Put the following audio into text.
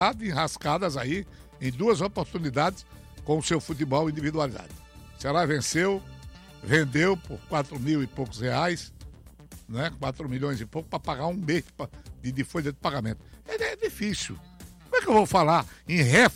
enrascadas aí em 2 oportunidades com o seu futebol individualizado. O Ceará venceu, vendeu por 4 mil e poucos reais, né? 4 milhões e pouco para pagar um mês de folha de pagamento. É difícil. Como é que eu vou falar em